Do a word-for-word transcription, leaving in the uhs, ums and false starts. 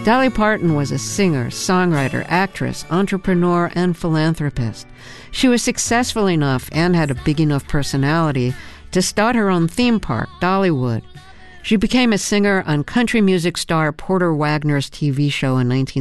Dolly Parton was a singer, songwriter, actress, entrepreneur, and philanthropist. She was successful enough and had a big enough personality to start her own theme park, Dollywood. She became a singer on country music star Porter Wagner's T V show in nineteen